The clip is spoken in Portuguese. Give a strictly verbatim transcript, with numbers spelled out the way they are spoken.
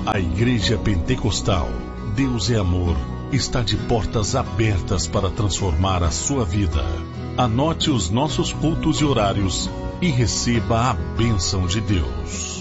A Igreja Pentecostal Deus é Amor está de portas abertas para transformar a sua vida. Anote os nossos cultos e horários e receba a bênção de Deus.